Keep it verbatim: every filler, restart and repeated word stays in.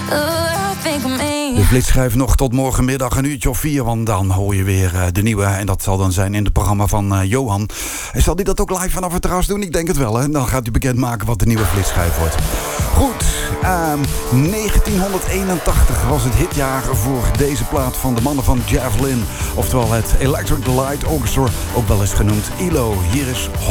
De flitsschijf nog tot morgenmiddag een uurtje of vier. Want dan hoor je weer uh, de nieuwe. En dat zal dan zijn in het programma van uh, Johan. En zal hij dat ook live vanaf het terras doen? Ik denk het wel. Hè? Dan gaat hij bekendmaken wat de nieuwe flitsschijf wordt. Goed. Uh, negentien eenentachtig was het hitjaar voor deze plaat van de mannen van Javelin. Oftewel het Electric Light Orchestra. Ook wel eens genoemd E L O. Hier is